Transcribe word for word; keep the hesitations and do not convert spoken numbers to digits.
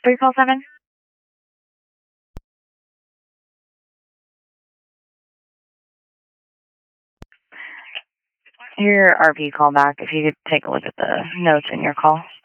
Three call seven. Your R P call back, if you could take a look at the notes in your call.